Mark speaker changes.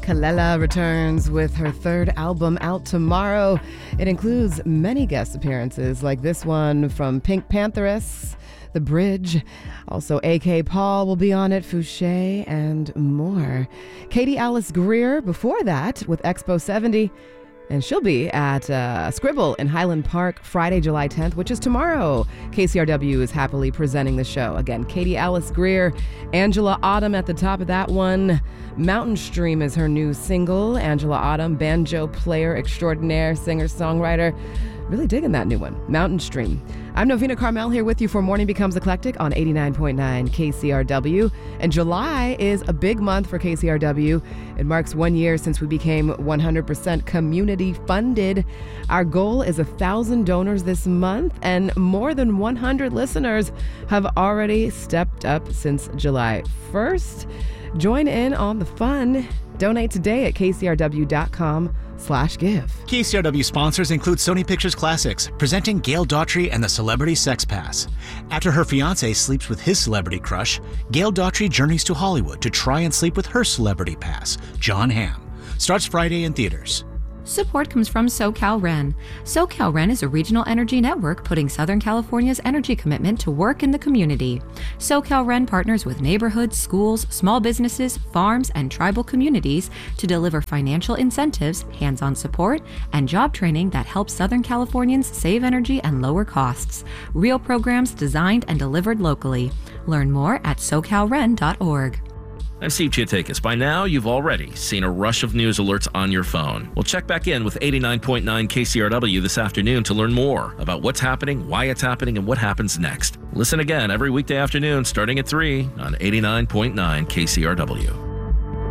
Speaker 1: Kelela returns with her third album out tomorrow. It includes many guest appearances like this one from Pink Pantheress, The Bridge. Also, A.K. Paul will be on it, Fouché, and more. Katie Alice Greer before that with Expo 70. And she'll be at Scribble in Highland Park Friday, July 10th, which is tomorrow. KCRW is happily presenting the show. Again, Katie Alice Greer, Angela Autumn at the top of that one. Mountain Stream is her new single. Angela Autumn, banjo player extraordinaire, singer-songwriter. Really digging that new one, Mountain Stream. I'm Novena Carmel here with you for Morning Becomes Eclectic on 89.9 KCRW. And July is a big month for KCRW. It marks 1 year since we became 100% community funded. Our goal is 1,000 donors this month, and more than 100 listeners have already stepped up since July 1st. Join in on the fun. Donate today at kcrw.com/give.
Speaker 2: KCRW sponsors include Sony Pictures Classics, presenting Gail Daughtry and the Celebrity Sex Pass. After her fiancé sleeps with his celebrity crush, Gail Daughtry journeys to Hollywood to try and sleep with her celebrity pass, John Hamm. Starts Friday in theaters.
Speaker 3: Support comes from SoCalRen. SoCalRen is a regional energy network putting Southern California's energy commitment to work in the community. SoCalRen partners with neighborhoods, schools, small businesses, farms, and tribal communities to deliver financial incentives, hands-on support, and job training that helps Southern Californians save energy and lower costs. Real programs designed and delivered locally. Learn more at SoCalRen.org.
Speaker 4: I'm Steve Chiatakis. By now, you've already seen a rush of news alerts on your phone. We'll check back in with 89.9 KCRW this afternoon to learn more about what's happening, why it's happening, and what happens next. Listen again every weekday afternoon starting at 3 on 89.9 KCRW.